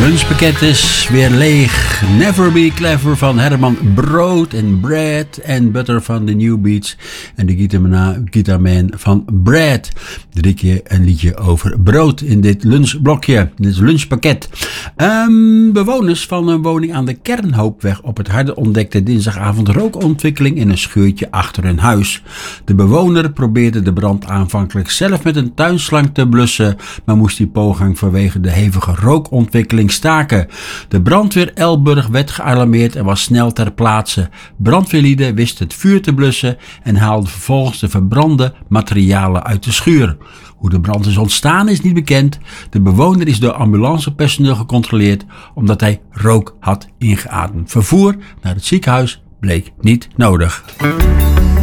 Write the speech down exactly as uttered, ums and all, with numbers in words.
Lunchpakket is weer leeg. Never Be Clever van Herman Brood en Brad en Butter van de New Beats en de Guitarman van Brad. Drie keer een liedje over brood in dit lunchblokje, dit lunchpakket. Um, bewoners van een woning aan de Kernhoopweg op het Harde ontdekten dinsdagavond rookontwikkeling in een schuurtje achter hun huis. De bewoner probeerde de brand aanvankelijk zelf met een tuinslang te blussen, maar moest die poging vanwege de hevige rookontwikkeling staken. De brandweer Elburg werd gealarmeerd en was snel ter plaatse. Brandweerlieden wisten het vuur te blussen en haalden vervolgens de verbrande materialen uit de schuur. Hoe de brand is ontstaan is niet bekend. De bewoner is door ambulancepersoneel gecontroleerd omdat hij rook had ingeademd. Vervoer naar het ziekenhuis bleek niet nodig.